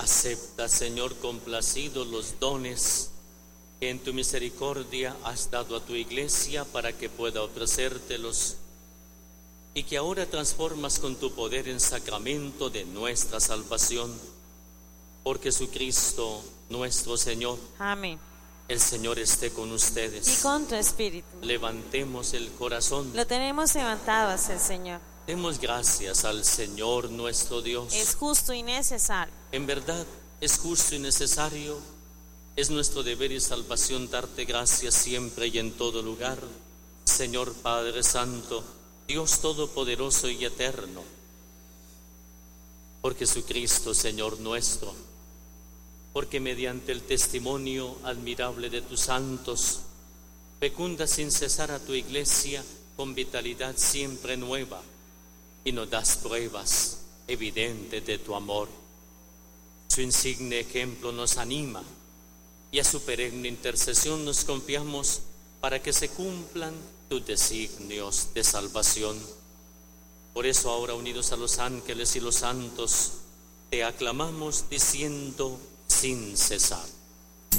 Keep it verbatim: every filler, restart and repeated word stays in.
Acepta, Señor, complacido los dones que en tu misericordia has dado a tu iglesia para que pueda ofrecértelos, y que ahora transformas con tu poder en sacramento de nuestra salvación. Por Jesucristo nuestro Señor. Amén. El Señor esté con ustedes. Y con tu espíritu. Levantemos el corazón. Lo tenemos levantado hacia el Señor. Demos gracias al Señor nuestro Dios. Es justo y necesario. En verdad, es justo y necesario. Es nuestro deber y salvación darte gracias siempre y en todo lugar, Señor Padre Santo, Dios Todopoderoso y Eterno. Por Jesucristo, Señor nuestro, porque mediante el testimonio admirable de tus santos, fecunda sin cesar a tu iglesia con vitalidad siempre nueva, y nos das pruebas evidentes de tu amor. Su insigne ejemplo nos anima, y a su perenne intercesión nos confiamos para que se cumplan tus designios de salvación. Por eso ahora, unidos a los ángeles y los santos, te aclamamos diciendo sin cesar: